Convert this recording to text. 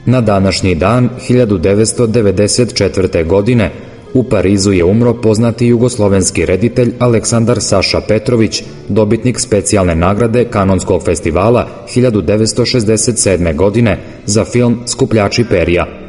Na današnji dan 1994. godine u Parizu je umro poznati jugoslovenski reditelj Aleksandar Saša Petrović, dobitnik specijalne nagrade Kanonskog festivala 1967. godine za film Skupljači perja.